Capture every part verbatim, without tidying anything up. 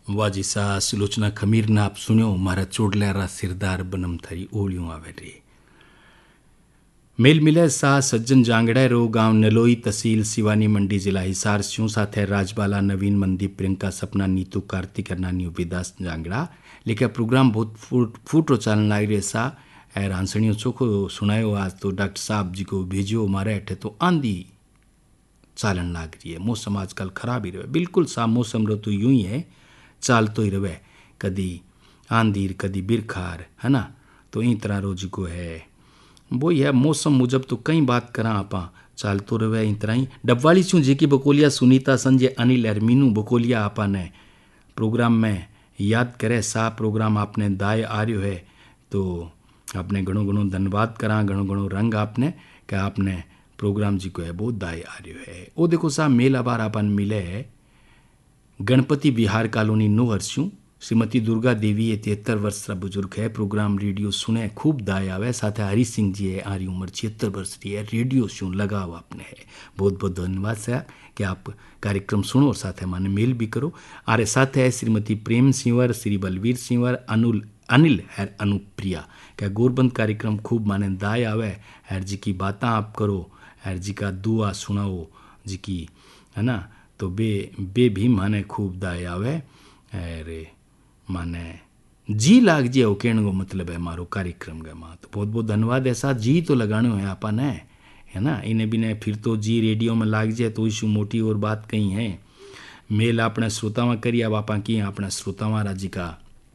वाजी सा सुलोचना खमीर ना आप सुन्यो मारा चोडल्यारा सिरदार बनम थारी ओळियों आवे रे। मेल मिले सा सज्जन जांगड़ा रो गांव नलोई तहसील सिवानी मंडी जिला हिसार स्यों साथे राजबाला नवीन मंदी प्रियंका सपना नीतू कार्तिक नानी विदास जांगड़ा लेकिन प्रोग्राम बहुत फूट फूटो चलन लाग रहे सा एर हंसणियों चोखो सुनायो। आज तो डॉक्टर साहब जी को भेजियो मारे अठे तो आंधी चालन लाग रही है। मौसम आजकल खराब ही रहे, बिल्कुल सा मौसम रो तो यूं ही है, चाल तो ही रहे, कदी आंधीर कदी बिरखार है ना। तो इन तरह रोज को है वो यह मौसम मुजब तो कई बात करा आपा चाल तो रहे इन तरह ही। डबवाली छूँ जेकी बकोलिया सुनीता संजय अनिल एरमीनू बकोलिया आपा ने प्रोग्राम में याद करे सा प्रोग्राम आपने दाय आ रही है तो आपने घणो घणो धन्यवाद करा, घणो घणो रंग आपने कि आपने प्रोग्राम जी को है बहुत दाय आ रही है। वो देखो सा मेल आबार अपन मिले है गणपति विहार कॉलोनी नो हर्ष्यूं श्रीमती दुर्गा देवी ये तिहत्तर वर्ष का बुजुर्ग है। प्रोग्राम रेडियो सुने खूब दाय आवे। साथ हरी सिंह जी है आरी उम्र छिहत्तर वर्ष की है। रेडियो शो लगाव आपने है, बहुत बहुत धन्यवाद सर कि आप कार्यक्रम सुनो और साथ माने मेल भी करो। आरे साथ है श्रीमती प्रेम सिंवर श्री बलवीर सिंवर अनुल अनिल है अनुप्रिया क्या गोरबंद कार्यक्रम खूब माने दाय आवे। हर जी की बातें आप करो, हर जी का दुआ सुनाओ जी की है ना। तो बे बे भी माने खूब दाय आवे अरे माने जी लाग जी वो कहने को मतलब है मारो कार्यक्रम का माँ तो बहुत बहुत धन्यवाद। ऐसा जी तो लगाने है अपन है है ना। इन्हें भी ने फिर तो जी रेडियो में लाग जाए तो इशू मोटी और बात कहीं है। मेल अपने श्रोतावा करिए अब आप की अपने श्रोतावा राजी का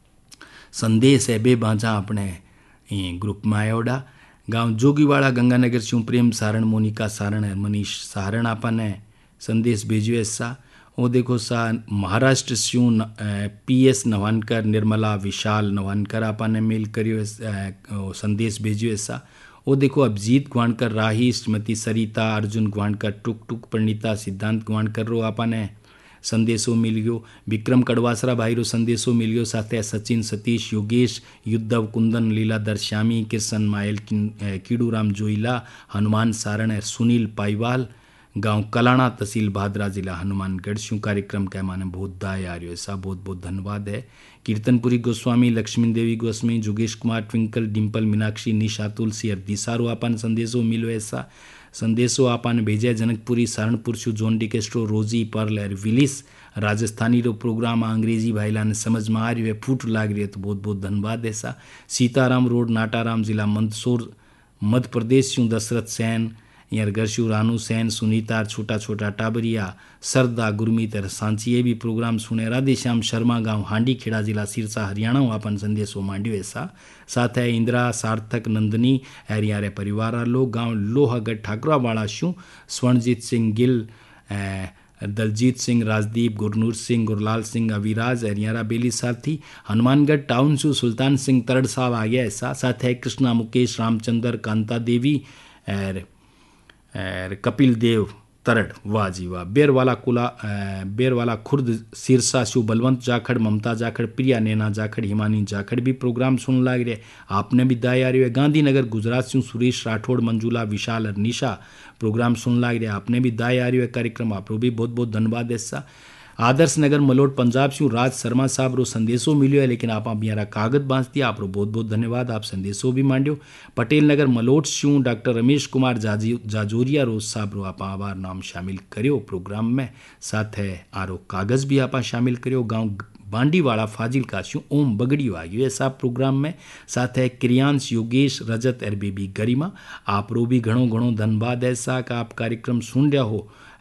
संदेश है बे बाजा अपने ग्रुप में आयोडा गांव जोगीवाड़ा गंगानगर शू प्रेम सारण मोनिका सारण है मनीष सारण आपन ने संदेश भेजियो ऐसा। वो देखो सा महाराष्ट्र शू पी एस नवानकर निर्मला विशाल नवानकर आपा ने मेल करियो संदेश भेजियो ऐसा। वो देखो अभिजीत ग्वाणकर राही श्रीमती सरिता अर्जुन ग्वाणकर टुक टुक परिणीता सिद्धांत ग्वाणकर रो आपा ने संदेशों मिल गयो। विक्रम कड़वासरा भाई रो संदेशों मिल गयो। साथ सचिन सतीश योगेश युद्धव कुंदन लीलाधर श्यामी किशन मायल कीड़ूराम जोईला हनुमान सारण सुनील पाईवाल गांव कलाना तहसील भादरा जिला हनुमानगढ़ शू कार्यक्रम के माने बहुत दाय आ रही है ऐसा बहुत बहुत धन्यवाद है। कीर्तनपुरी गोस्वामी लक्ष्मी देवी गोस्वामी जोगेश कुमार ट्विंकल डिम्पल मीनाक्षी निशा तुलसी और दिशारो आपन संदेशों मिलो ऐसा। संदेशों आपन भेजे जनकपुरी सहारनपुर शू जोन डी केस्ट्रो रोजी पर्ल और विलिस राजस्थानी रो प्रोग्राम अंग्रेजी भाईला ने समझ में आ रही है फूट लाग रही है तो बहुत बहुत धन्यवाद ऐसा। सीताराम रोड नाटाराम जिला मंदसौर मध्य प्रदेश शू दशरथ सैन यार गरशु रानू सैन सुनीता छोटा छोटा टाबरिया सरदा गुरमीत और सांची ये भी प्रोग्राम सुने। राधे श्याम शर्मा गांव हांडी खेड़ा जिला सिरसा हरियाणा अपन संदेशों मांडियो ऐसा। साथ है इंदिरा सार्थक नंदनी एर यारे परिवार लोग गांव लोहागढ़ ठाकुरावाड़ा शू स्वर्णजीत सिंह गिल दलजीत सिंह राजदीप गुरनूर सिंह गुरलाल सिंह अविराज एरियारा बेली साथी हनुमानगढ़ टाउन शू सुल्तान सिंह तरड़ साहब आ गया ऐसा। साथ है कृष्णा मुकेश रामचंद्र कांता देवी और कपिल देव तरड़ वाह जी वाह। बेरवाला कुला बेरवाला खुर्द सिरसा शू बलवंत जाखड़ ममता जाखड़ प्रिया नैना जाखड़ हिमानी जाखड़ भी प्रोग्राम सुन लाग रहे आपने भी दाय आ रही है। गांधीनगर गुजरात शू सुरेश राठौड़ मंजूला विशाल और निशा प्रोग्राम सुन लाग रहे आपने भी दाय आ रही है कार्यक्रम आप भी बहुत बहुत धन्यवाद ऐसा। आदर्श नगर मलोट पंजाब शू राज शर्मा साहब रो संदेशों मिलियो है लेकिन आप मेरा कागज बांध दिया आप बहुत बहुत धन्यवाद आप संदेशों भी मांडियो। पटेल नगर मलोट शू डॉक्टर रमेश कुमार जाजी जाजोरिया रोज साहब रो आप आवार नाम शामिल करियो प्रोग्राम में। साथ है आरो कागज भी आप शामिल करियो। गाँव बांडीवाड़ा फाजिल का शू ओम बगड़ियो आ गयो ऐसा प्रोग्राम में। साथ है क्रियांश योगेश रजत और बेबी गरिमा आप रो भी घणो घणो धन्यवाद ऐसा का आप कार्यक्रम सुन रहा हो